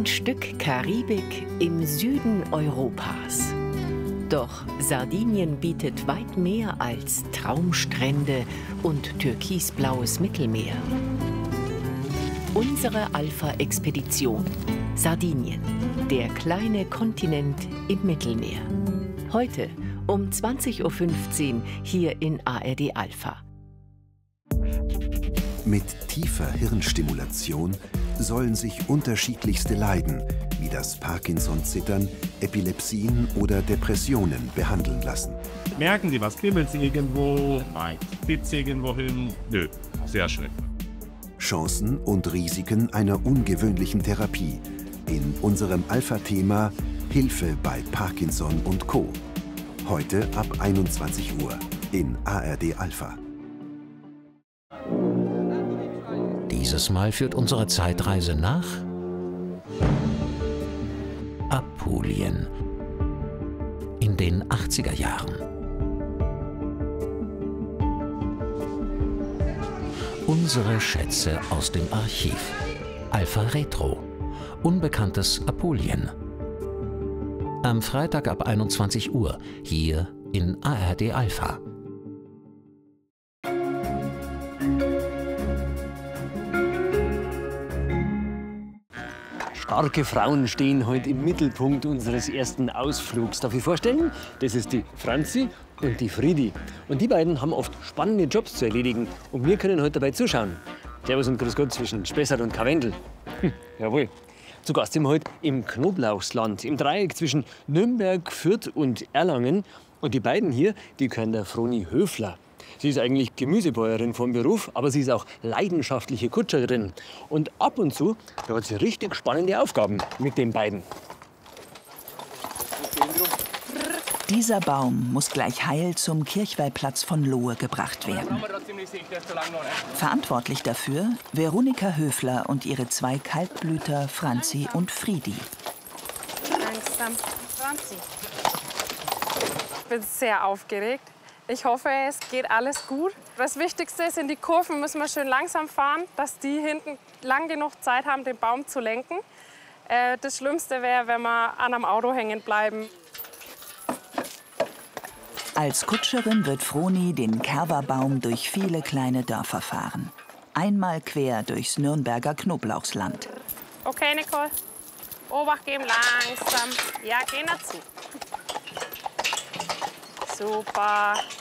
Ein Stück Karibik im Süden Europas. Doch Sardinien bietet weit mehr als Traumstrände und türkisblaues Mittelmeer. Unsere Alpha-Expedition. Sardinien, der kleine Kontinent im Mittelmeer. Heute um 20:15 Uhr hier in ARD Alpha. Mit tiefer Hirnstimulation sollen sich unterschiedlichste Leiden, wie das Parkinson-Zittern, Epilepsien oder Depressionen, behandeln lassen. Merken Sie was? Kribbeln Sie irgendwo? Nein. Zieht Sie irgendwo hin? Nö. Sehr schön. Chancen und Risiken einer ungewöhnlichen Therapie in unserem Alpha-Thema Hilfe bei Parkinson und Co. Heute ab 21 Uhr in ARD Alpha. Dieses Mal führt unsere Zeitreise nach Apulien in den 80er Jahren. Unsere Schätze aus dem Archiv. Alpha Retro. Unbekanntes Apulien. Am Freitag ab 21 Uhr hier in ARD Alpha. Starke Frauen stehen heute im Mittelpunkt unseres ersten Ausflugs. Darf ich vorstellen? Das ist die Franzi und die Friedi. Und die beiden haben oft spannende Jobs zu erledigen. Und wir können heute dabei zuschauen. Servus und Grüß Gott zwischen Spessart und Karwendel. Jawohl. Zu Gast sind wir heute im Knoblauchsland, im Dreieck zwischen Nürnberg, Fürth und Erlangen. Und die beiden hier, die gehören der Froni Höfler. Sie ist eigentlich Gemüsebäuerin vom Beruf, aber sie ist auch leidenschaftliche Kutscherin. Und ab und zu da hat sie richtig spannende Aufgaben mit den beiden. Dieser Baum muss gleich heil zum Kirchweihplatz von Lohe gebracht werden. Verantwortlich dafür Veronika Höfler und ihre zwei Kaltblüter Franzi und Friedi. Langsam, Franzi. Ich bin sehr aufgeregt. Ich hoffe, es geht alles gut. Das Wichtigste ist, in die Kurven müssen wir schön langsam fahren, dass die hinten lang genug Zeit haben, den Baum zu lenken. Das Schlimmste wäre, wenn wir an einem Auto hängen bleiben. Als Kutscherin wird Froni den Kerberbaum durch viele kleine Dörfer fahren. Einmal quer durchs Nürnberger Knoblauchsland. Okay, Nicole. Obacht geben, langsam. Ja, gehen dazu. Super.